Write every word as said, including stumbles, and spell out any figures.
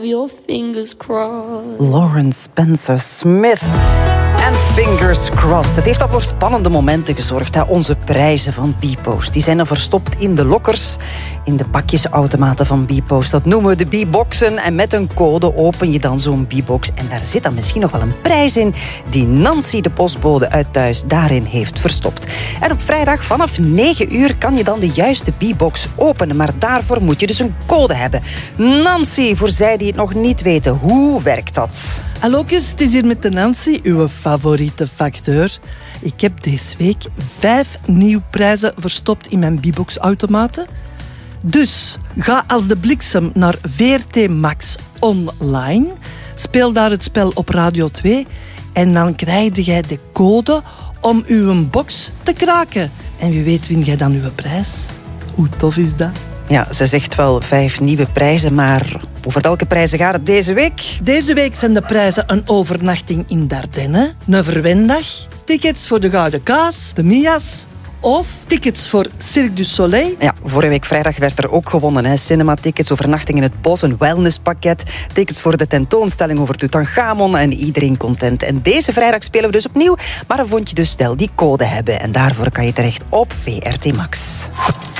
Your fingers crossed. Lawrence Spencer Smith. En fingers crossed. Het heeft al voor spannende momenten gezorgd. Hè? Onze prijzen van Bpost. Die zijn dan verstopt in de lokkers. In de pakjesautomaten van Bpost. Dat noemen we de B-boxen. En met een code open je dan zo'n B-box. En daar zit dan misschien nog wel een prijs in die Nancy, de postbode uit thuis, daarin heeft verstopt. En op vrijdag vanaf negen uur kan je dan de juiste B-box openen. Maar daarvoor moet je dus een code hebben. Nancy, voor zij die het nog niet weten, hoe werkt dat? Hallootjes, het is hier met de Nancy, uw favoriete facteur. Ik heb deze week vijf nieuwe prijzen verstopt in mijn B-box-automaten. Dus ga als de bliksem naar V R T Max online. Speel daar het spel op Radio twee. En dan krijg jij de code om uw box te kraken. En wie weet win jij dan uw prijs. Hoe tof is dat? Ja, ze zegt wel vijf nieuwe prijzen, maar over welke prijzen gaat het deze week? Deze week zijn de prijzen een overnachting in Dardenne, een verwendag, tickets voor de Gouden Kaas, de Mia's of tickets voor Cirque du Soleil. Ja, vorige week vrijdag werd er ook gewonnen. Hè. Cinema-tickets, overnachting in het bos, een wellnesspakket, tickets voor de tentoonstelling over Tutankhamon en iedereen content. En deze vrijdag spelen we dus opnieuw, maar dan vond je dus snel die code hebben. En daarvoor kan je terecht op V R T Max.